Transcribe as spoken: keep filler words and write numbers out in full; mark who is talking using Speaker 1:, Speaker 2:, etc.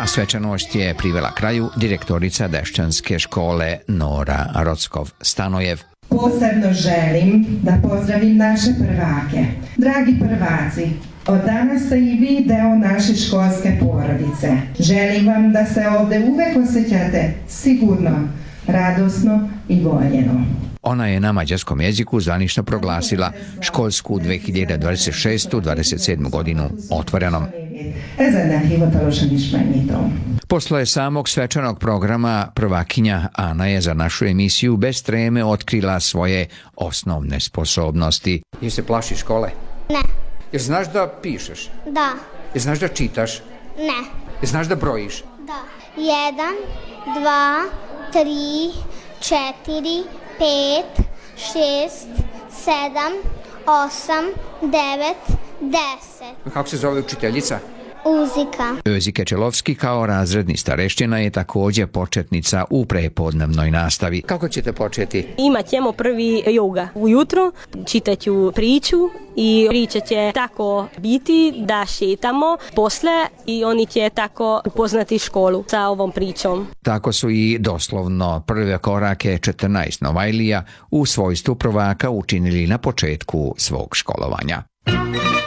Speaker 1: Svečanost je privela kraju direktorica Dešćanske škole Nora Rockov-Stanojev.
Speaker 2: Posebno želim da pozdravim naše prvake. Dragi prvaci, od danas ste i vi deo naše školske porodice. Želim vam da se ovde uvek osjećate sigurno, radosno i voljeno.
Speaker 1: Ona je na mađarskom jeziku zvanično proglasila školsku dve hiljade dvadeset šeste dvadeset sedme godinu otvorenom. Posle samog svečanog programa prvakinja Ana je za našu emisiju bez treme otkrila svoje osnovne sposobnosti. Jel se plaši škole?
Speaker 3: Ne.
Speaker 1: Jel znaš da pišeš?
Speaker 3: Da.
Speaker 1: Jel znaš da čitaš?
Speaker 3: Ne.
Speaker 1: Jel znaš da brojiš?
Speaker 3: Da. Jedan, dva, tri, četiri, pet, šest, sedam, osam, devet, deset.
Speaker 1: Kako se zove učiteljica?
Speaker 3: Uzika.
Speaker 1: Özike Čelovski kao razredni starešćina je također početnica u prepodnevnoj nastavi. Kako ćete početi?
Speaker 4: Imat ćemo prvi yoga. Ujutro čitat ću priču i priča će tako biti da šetamo posle i oni će tako upoznati školu sa ovom pričom.
Speaker 1: Tako su i doslovno prve korake četrnaest Novajlija u svojstvu prvaka učinili na početku svog školovanja.